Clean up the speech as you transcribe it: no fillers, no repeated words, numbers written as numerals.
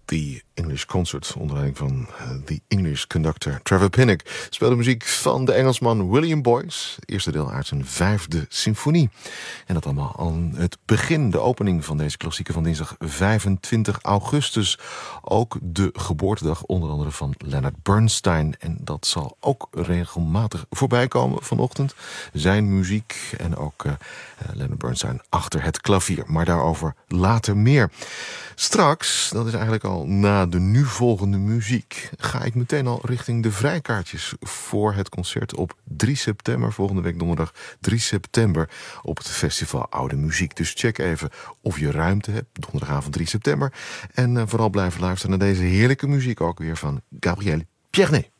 The English Concert onder leiding van The English Conductor Trevor Pinnock speelde muziek van de Engelsman William Boyce. Het eerste deel uit zijn 5e symfonie. En dat allemaal aan het begin, de opening van deze klassieker van dinsdag 25 augustus. Ook de geboortedag onder andere van Leonard Bernstein. En dat zal ook regelmatig voorbij komen vanochtend. Zijn muziek en ook Leonard Bernstein achter het klavier. Maar daarover later meer. Straks, dat is eigenlijk al na de nu volgende muziek, ga ik meteen al richting de vrijkaartjes voor het concert op 3 september, volgende week donderdag 3 september, op het festival Oude Muziek. Dus check even of je ruimte hebt, donderdagavond 3 september. En vooral blijven luisteren naar deze heerlijke muziek ook weer van Gabriel Pierné.